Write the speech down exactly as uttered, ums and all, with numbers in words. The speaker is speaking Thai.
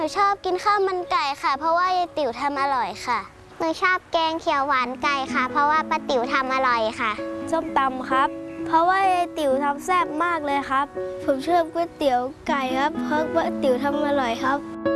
หนูชอบกินข้าวมันไก่ค่ะเพราะว่ายายติ๋วทำอร่อยค่ะหนูชอบแกงเขียวหวานไก่ค่ะเพราะว่าป้าติ๋วทำอร่อยค่ะส้มตำครับเพราะว่ายายติ๋วทำแซ่บมากเลยครับผมชอบก๋วยเตี๋ยวไก่ครับเพราะป้าติ๋วทำอร่อยครับ